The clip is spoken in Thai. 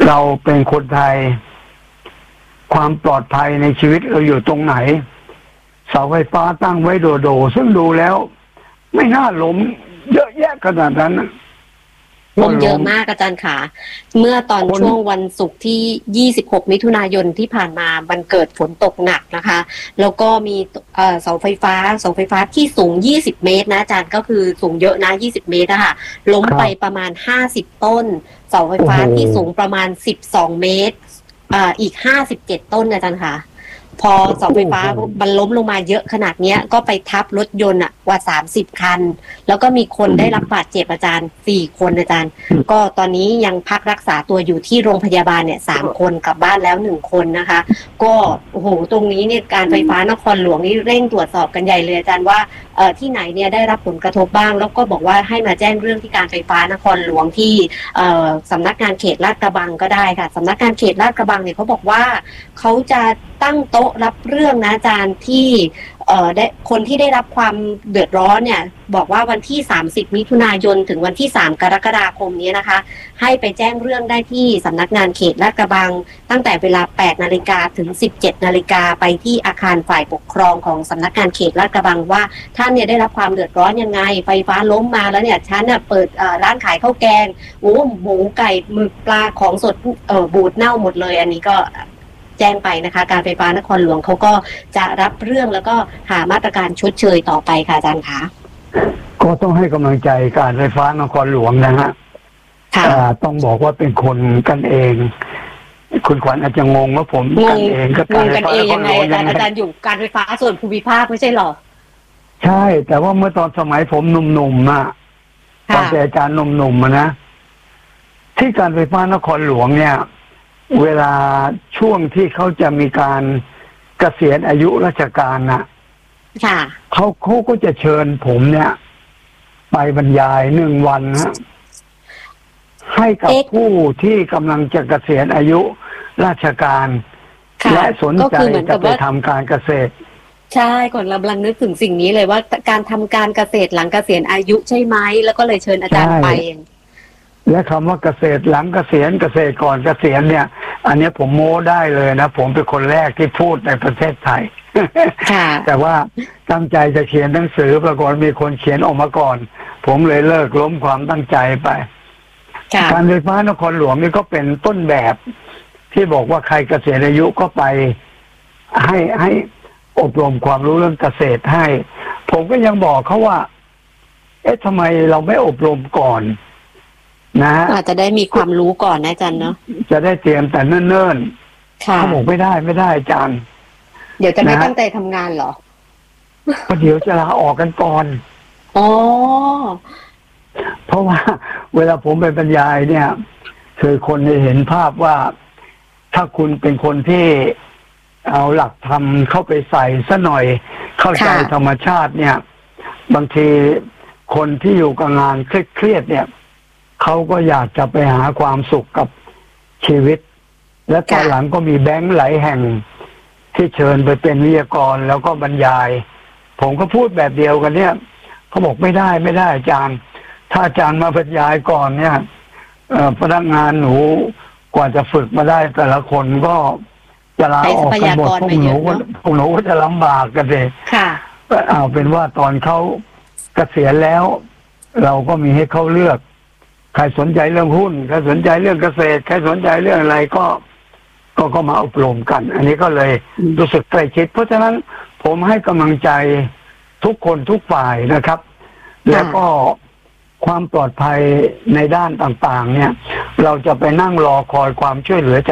เราเป็นคนไทยความปลอดภัยในชีวิตเราอยู่ตรงไหนเสาไฟฟ้าตั้งไว้โดดๆซึ่งดูแล้วไม่น่าล้มเยอะแยะขนาดนั้นลมเยอะมากอาจารย์ค่ะเมื่อตอนช่วงวันศุกร์ที่26มิถุนายนที่ผ่านมามันเกิดฝนตกหนักนะคะแล้วก็มีเสาไฟฟ้าที่สูง20เมตรนะอาจารย์ก็คือสูงเยอะนะ20เมตรนะคะล้มไปประมาณ50ต้นเสาไฟฟ้าที่สูงประมาณ12เมตรอีก57ต้นอาจารย์ค่ะพอเสาไฟฟ้ามันล้มลงมาเยอะขนาดนี้ก็ไปทับรถยนต์กว่า30คันแล้วก็มีคนได้รับบาดเจ็บอาจารย์4คนอาจารย์ก็ตอนนี้ยังพักรักษาตัวอยู่ที่โรงพยาบาลเนี่ย3คนกลับบ้านแล้ว1คนนะคะก็โอ้โหตรงนี้เนี่ยการไฟฟ้านครหลวงนี่เร่งตรวจสอบกันใหญ่เลยอาจารย์ว่าที่ไหนเนี่ยได้รับผลกระทบบ้างแล้วก็บอกว่าให้มาแจ้งเรื่องที่การไฟฟ้านครหลวงที่สำนักงานเขตลาดกระบังก็ได้ค่ะสำนักงานเขตลาดกระบังเนี่ยเขาบอกว่าเขาจะตั้งโต๊ะรับเรื่องนะอาจารย์ที่ได้คนที่ได้รับความเดือดร้อนเนี่ยบอกว่าวันที่30มิถุนายนถึงวันที่3กรกฎาคมนี้นะคะให้ไปแจ้งเรื่องได้ที่สำนักงานเขตลาดกระบังตั้งแต่เวลา 8 นาฬิกาถึง 17 นาฬิกาไปที่อาคารฝ่ายปกครองของสำนักงานเขตลาดกระบังว่าท่านเนี่ยได้รับความเดือดร้อนยังไงไฟฟ้าล้มมาแล้วเนี่ยฉันเนี่ยเปิดร้านขายข้าวแกงหมูไก่หมึกปลาของสดบูดเน่าหมดเลยอันนี้ก็แจ้งไปนะคะการไฟฟ้านครหลวงเขาก็จะรับเรื่องแล้วก็หามาตรการชดเชยต่อไปค่ะอาจารย์คะก็ต้องให้กำลังใจการไฟฟ้านครหลวงนะฮะต้องบอกว่าเป็นคนกันเองคุณขวัญอาจจะงงว่าผมกันเองกับการไฟฟ้านครหลวงอาจารย์อยู่การไฟฟ้าส่วนภูมิภาคไม่ใช่หรอใช่แต่ว่าเมื่อตอนสมัยผมหนุ่มๆตอนเป็นอาจารย์หนุ่มๆนะที่การไฟฟ้านครหลวงเนี่ยเวลาช่วงที่เขาจะมีการเกษียณอายุราชการนะเขาก็จะเชิญผมเนี่ยไปบรรยาย1 วันนะให้กับผู้ที่กำลังจะเกษียณอายุราชการและสนใจจะไปทำการเกษตรใช่ก่อนเรากำลังนึกถึงสิ่งนี้เลยว่าการทำการเกษตรหลังเกษียณอายุใช่ไหมแล้วก็เลยเชิญอาจารย์ไปและคำว่าเกษตรหลังเกษียณเกษตรก่อนเกษียณเนี่ยอันนี้ผมโม้ได้เลยนะผมเป็นคนแรกที่พูดในประเทศไทย แต่ว่าตั้งใจจะเขียนหนังสือปรากฏมีคนเขียนออกมาก่อนผมเลยเลิกล้มความตั้งใจไปการไฟฟ้านครหลวงนี่ก็เป็นต้นแบบที่บอกว่าใครเกษียณอายุก็ไปให้อบรมความรู้เรื่องเกษตรให้ผมก็ยังบอกเขาว่าทำไมเราไม่อบรมก่อนนะอาจจะได้มีความรู้ก่อนนะอาจารย์เนาะจะได้เตรียมแต่เนิ่นๆเขาบอกไม่ได้อาจารย์เดี๋ยวจะไม่ตั้งใจทำงานเหรอก็เดี๋ยวจะลาออกกันก่อนอ๋อเพราะว่าเวลาผมไปบรรยายเนี่ยคือคนได้เห็นภาพว่าถ้าคุณเป็นคนที่เอาหลักธรรมเข้าไปใส่ซะหน่อยเข้าใจธรรมชาติเนี่ยบางทีคนที่อยู่กับงานเครียดเนี่ยเขาก็อยากจะไปหาความสุขกับชีวิตและตอนหลังก็มีแบงค์หลายแห่งที่เชิญไปเป็นวิทยากรแล้วก็บรรยายผมก็พูดแบบเดียวกันเนี่ยเขาบอกไม่ได้อาจารย์ถ้าอาจารย์มาบรรยายก่อนเนี่ยพนักงานหนูกว่าจะฝึกมาได้แต่ละคนก็จะลาออกกันหมดพวกหนูก็จะลำบากกันเลยเอาเป็นว่าตอนเขาเกษียณแล้วเราก็มีให้เขาเลือกใครสนใจเรื่องหุ้นใครสนใจเรื่องเกษตรใครสนใจเรื่องอะไรก็มาอบรมกันอันนี้ก็เลยรู้สึกใกล้ชิดเพราะฉะนั้นผมให้กำลังใจทุกคนทุกฝ่ายนะครับแล้วก็ความปลอดภัยในด้านต่างๆเนี่ยเราจะไปนั่งรอคอยความช่วยเหลือจาก